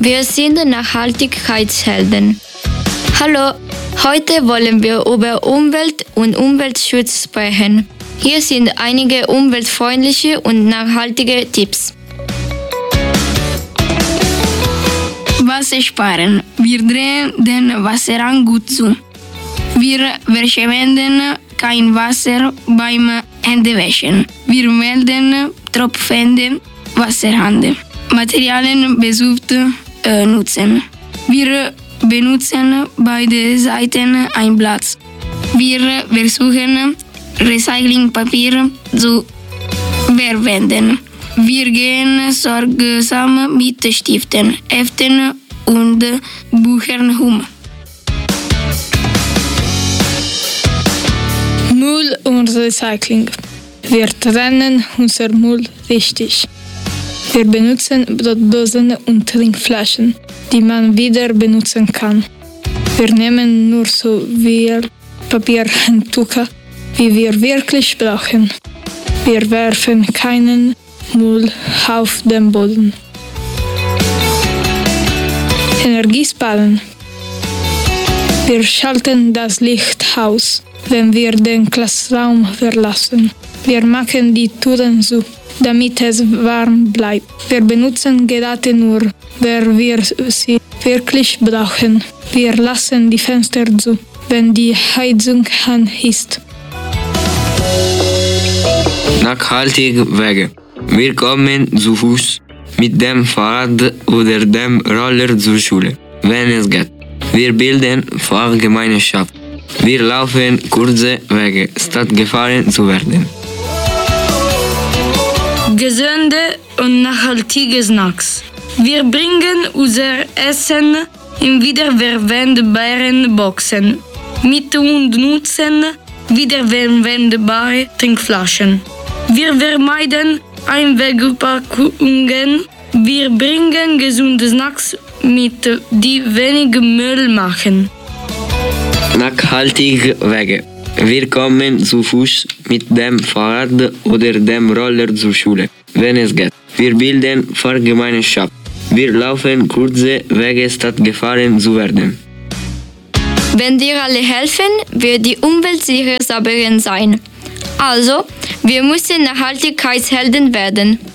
Wir sind Nachhaltigkeitshelden. Hallo, heute wollen wir über Umwelt und Umweltschutz sprechen. Hier sind einige umweltfreundliche und nachhaltige Tipps. Wasser sparen. Wir drehen den Wasserhahn gut zu. Wir verschwenden kein Wasser beim Händewaschen. Wir melden tropfende Wasserhahn. Materialien besucht nutzen. Wir benutzen beide Seiten ein Blatt. Wir versuchen Recyclingpapier zu verwenden. Wir gehen sorgsam mit Stiften, Heften und Büchern um. Müll und Recycling. Wir trennen unser Müll richtig. Wir benutzen Brotdosen und Trinkflaschen, die man wieder benutzen kann. Wir nehmen nur so viel Papierhandtücher, wie wir wirklich brauchen. Wir werfen keinen Müll auf den Boden. Energiesparen. Wir schalten das Licht aus, wenn wir den Klassraum verlassen. Wir machen die Türen zu, damit es warm bleibt. Wir benutzen Geräte nur, wenn wir sie wirklich brauchen. Wir lassen die Fenster zu, wenn die Heizung an ist. Nachhaltige Wege. Wir kommen zu Fuß, mit dem Fahrrad oder dem Roller zur Schule, wenn es geht. Wir bilden Fahrgemeinschaft. Wir laufen kurze Wege, statt gefahren zu werden. Gesunde und nachhaltige Snacks. Wir bringen unser Essen in wiederverwendbaren Boxen mit und nutzen wiederverwendbare Trinkflaschen. Wir vermeiden Einwegverpackungen. Wir bringen gesunde Snacks mit, die wenig Müll machen. Nachhaltige Wege. Wir kommen zu Fuß, mit dem Fahrrad oder dem Roller zur Schule, wenn es geht. Wir bilden Fahrgemeinschaft. Wir laufen kurze Wege, statt gefahren zu werden. Wenn wir alle helfen, wird die Umwelt sicher sauberer sein. Also, wir müssen Nachhaltigkeitshelden werden.